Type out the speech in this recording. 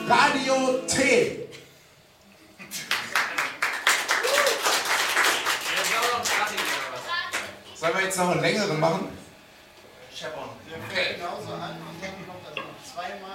Radio T. Sollen wir jetzt noch einen längeren machen? Scheppern. Der fängt genauso an und dann kommt das noch zweimal.